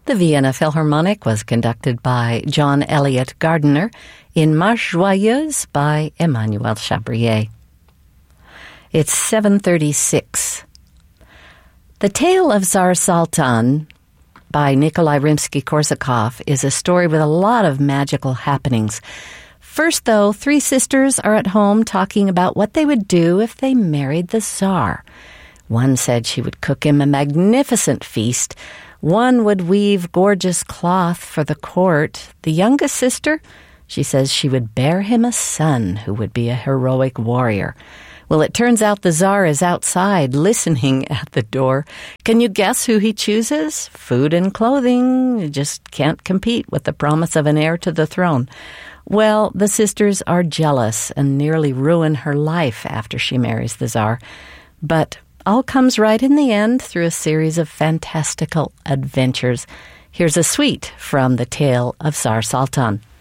The Vienna Philharmonic was conducted by John Eliot Gardiner in Marche Joyeuse by Emmanuel Chabrier. It's 7:36. The Tale of Tsar Saltan by Nikolai Rimsky-Korsakov is a story with a lot of magical happenings. First, though, three sisters are at home talking about what they would do if they married the Tsar. One said she would cook him a magnificent feast. One would weave gorgeous cloth for the court. The youngest sister, she says she would bear him a son who would be a heroic warrior. Well, it turns out the Tsar is outside, listening at the door. Can you guess who he chooses? Food and clothing. You just can't compete with the promise of an heir to the throne. Well, the sisters are jealous and nearly ruin her life after she marries the Tsar. But all comes right in the end through a series of fantastical adventures. Here's a suite from the Tale of Tsar Saltan.